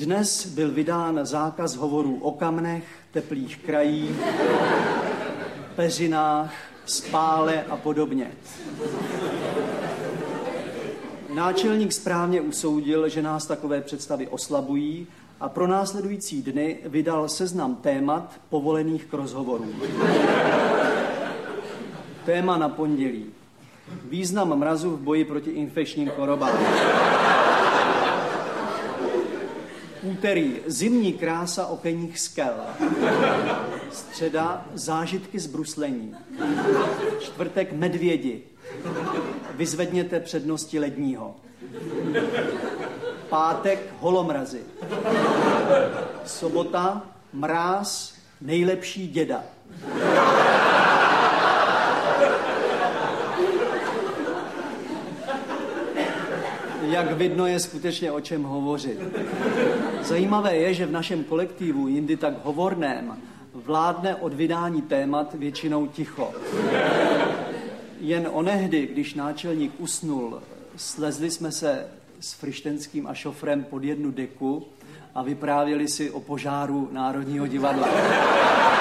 Dnes byl vydán zákaz hovorů o kamnech, teplých krajích, peřinách, spále a podobně. Náčelník správně usoudil, že nás takové představy oslabují a pro následující dny vydal seznam témat povolených k rozhovorům. Téma na pondělí. Význam mrazu v boji proti infekčním chorobám. Úterý. Zimní krása okenních skel. Středa. Zážitky z bruslení. Čtvrtek. Medvědi. Vyzvedněte přednosti ledního. Pátek. Holomrazy. Sobota. Mráz. Nejlepší děda. Jak vidno, je skutečně o čem hovořit. Zajímavé je, že v našem kolektivu, jindy tak hovorném, vládne od vydání témat většinou ticho. Jen onehdy, když náčelník usnul, slezli jsme se s Frištenským a šofrem pod jednu deku a vyprávěli si o požáru Národního divadla.